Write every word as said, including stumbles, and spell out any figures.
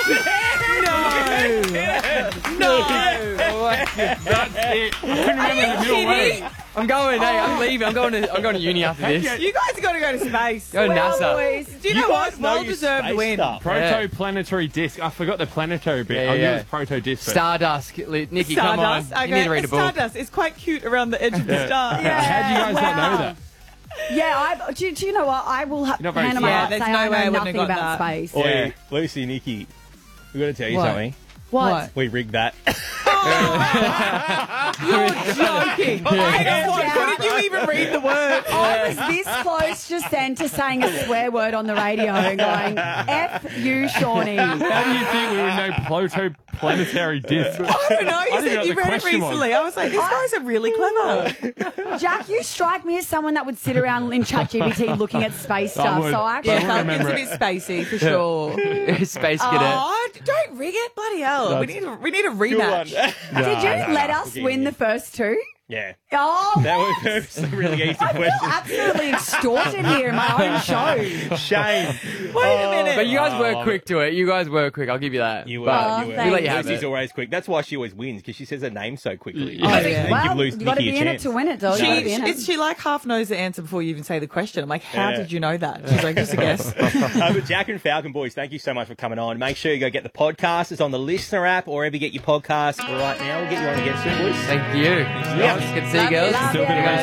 No. That's it. I couldn't remember the middle word. I'm going. Hey, I'm leaving. I'm going to. I'm going to uni after this. You guys have got to go to space. Go to Well, NASA. boys, do you, You know guys what? know Well your deserved space win. stuff. Protoplanetary disc. I forgot the planetary bit. Yeah, I knew yeah. it was proto disc. but- Stardust. Nikki, come on. Stardust. Okay. You need to read a it's book. Stardust. It's quite cute around the edge of the star. Yeah. How do you guys not know Wow. that? Yeah, I, do, do you know what? I will ha- You're not very hand on my smart. heart Yeah, say there's no I way I know wouldn't have nothing got about that. space. Oi, Yeah. Lucy, Nikki, we got to tell you What? something. What? What? We rigged that. You're joking. Hang on, what? Yeah. Couldn't you even read the word? I was this close just then to saying a swear word on the radio and going, F you, Shawnee. How do you think we would know protoplanetary disc? I don't know. You I didn't said know you what the read it question was. recently. I was like, these guys are really clever. Jack, you strike me as someone that would sit around in ChatGPT looking at space stuff. would. So I actually I Yeah, would Falcon's remember a bit spacey for sure. Space cadet. Oh, don't rig it, bloody hell. We need a, we need a Good rematch. one. Did you No, no, let no, us we'll win get the first two? Yeah. Oh, That was purposely really easy I feel question. absolutely extorted here in my own show. Shame. Wait a minute. But you guys were Oh, quick to it. You guys were quick. I'll give you that. You were. But you were. thanks. We let you have Lucy's it. always quick. That's why she always wins, because she says her name so quickly. Oh, I think yeah. they Well, give Lucy you got to Nikki be a in it chance. to win it, though. She, You gotta be in it. it's, she like half knows the answer before you even say the question. I'm like, how Yeah. did you know that? She's like, just a guess. Uh, but Jack and Falcon boys, thank you so much for coming on. Make sure you go get the podcast. It's on the Listener app or wherever you get your podcasts right now. We'll get you on again soon, boys. Thank you. Yeah. Good to see you girls. Love Still a bit of ya. a